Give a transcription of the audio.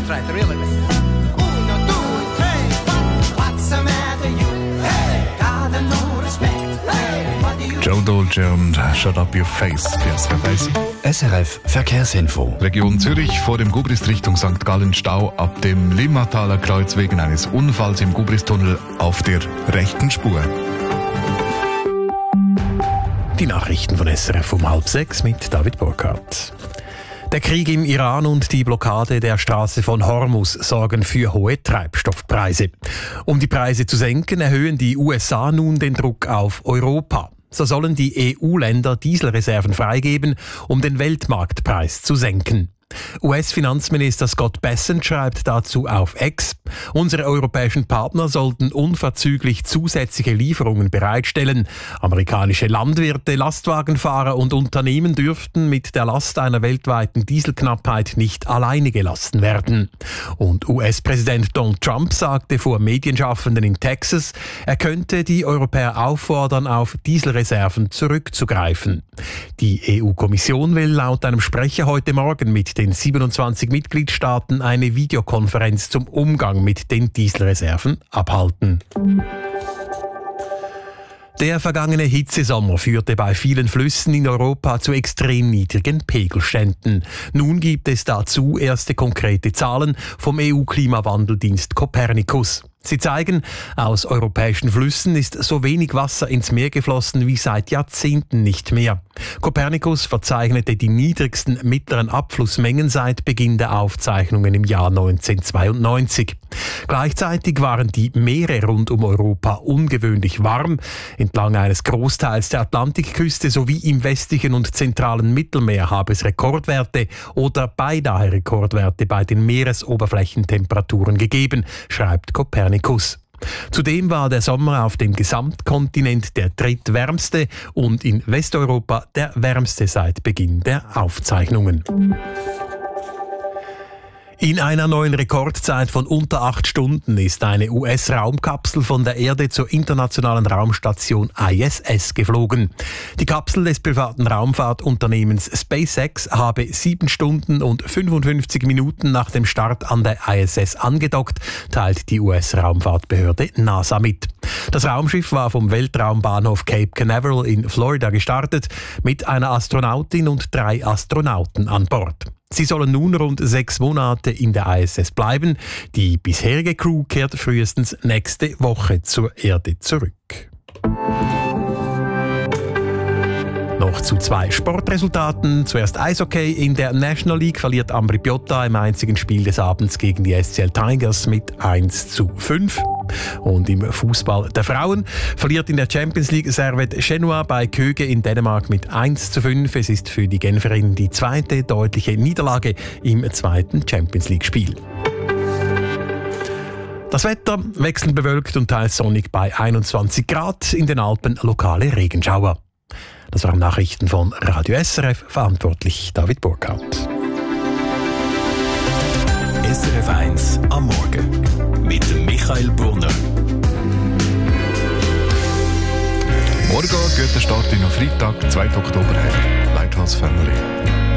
concentrate, really. 1, 2, 3, 4. What's the matter, you? Hey, got no respect. Hey, what do you... Joe Dolce und Shut Up Your Face. SRF Verkehrsinfo. Region Zürich vor dem Gubrist Richtung St. Gallen Stau ab dem Limmataler Kreuz wegen eines Unfalls im Gubristunnel auf der rechten Spur. Die Nachrichten von SRF um 5:30 mit David Burkhardt. Der Krieg im Iran und die Blockade der Straße von Hormuz sorgen für hohe Treibstoffpreise. Um die Preise zu senken, erhöhen die USA nun den Druck auf Europa. So sollen die EU-Länder Dieselreserven freigeben, um den Weltmarktpreis zu senken. US-Finanzminister Scott Bessent schreibt dazu auf X: Unsere europäischen Partner sollten unverzüglich zusätzliche Lieferungen bereitstellen. Amerikanische Landwirte, Lastwagenfahrer und Unternehmen dürften mit der Last einer weltweiten Dieselknappheit nicht alleine gelassen werden. Und US-Präsident Donald Trump sagte vor Medienschaffenden in Texas, er könnte die Europäer auffordern, auf Dieselreserven zurückzugreifen. Die EU-Kommission will laut einem Sprecher heute Morgen mit den 27 Mitgliedstaaten eine Videokonferenz zum Umgang mit den Dieselreserven abhalten. Der vergangene Hitzesommer führte bei vielen Flüssen in Europa zu extrem niedrigen Pegelständen. Nun gibt es dazu erste konkrete Zahlen vom EU-Klimawandeldienst Copernicus. Sie zeigen, aus europäischen Flüssen ist so wenig Wasser ins Meer geflossen wie seit Jahrzehnten nicht mehr. Copernicus verzeichnete die niedrigsten mittleren Abflussmengen seit Beginn der Aufzeichnungen im Jahr 1992. Gleichzeitig waren die Meere rund um Europa ungewöhnlich warm. Entlang eines Großteils der Atlantikküste sowie im westlichen und zentralen Mittelmeer habe es Rekordwerte oder beinahe Rekordwerte bei den Meeresoberflächentemperaturen gegeben, schreibt Copernicus. Zudem war der Sommer auf dem Gesamtkontinent der drittwärmste und in Westeuropa der wärmste seit Beginn der Aufzeichnungen. In einer neuen Rekordzeit von unter 8 Stunden ist eine US-Raumkapsel von der Erde zur internationalen Raumstation ISS geflogen. Die Kapsel des privaten Raumfahrtunternehmens SpaceX habe 7 Stunden und 55 Minuten nach dem Start an der ISS angedockt, teilt die US-Raumfahrtbehörde NASA mit. Das Raumschiff war vom Weltraumbahnhof Cape Canaveral in Florida gestartet, mit einer Astronautin und 3 Astronauten an Bord. Sie sollen nun rund 6 Monate in der ISS bleiben. Die bisherige Crew kehrt frühestens nächste Woche zur Erde zurück. Noch zu 2 Sportresultaten. Zuerst Eishockey. In der National League verliert Ambri Piotta im einzigen Spiel des Abends gegen die SCL Tigers mit 1:5. Und im Fußball der Frauen verliert in der Champions League Servette Genua bei Køge in Dänemark mit 1:5. Es ist für die Genferinnen die zweite deutliche Niederlage im zweiten Champions League Spiel. Das Wetter wechselnd bewölkt und teils sonnig bei 21 Grad, in den Alpen lokale Regenschauer. Das waren Nachrichten von Radio SRF, verantwortlich David Burkhardt. SRF 1 am Morgen mit Michael Brunner. Morgen, guter Start in den Freitag, 2. Oktober, Lighthouse Family.